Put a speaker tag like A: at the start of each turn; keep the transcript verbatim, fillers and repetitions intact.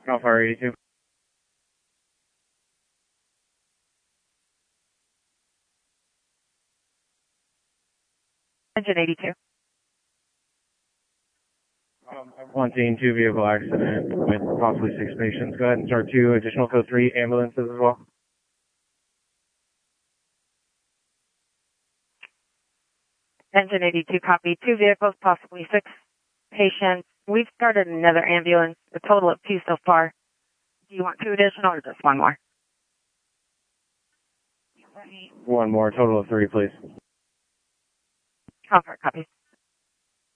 A: How far, eighty-two?
B: Engine eighty-two.
A: Um, one scene, two vehicle accident with possibly six patients. Go ahead and start two additional code three ambulances as well.
B: Engine eighty-two, copy. Two vehicles, possibly six patients. We've started another ambulance, a total of two so far. Do you want two additional or just one more?
A: One more, total of three, please.
B: Comfort, copy.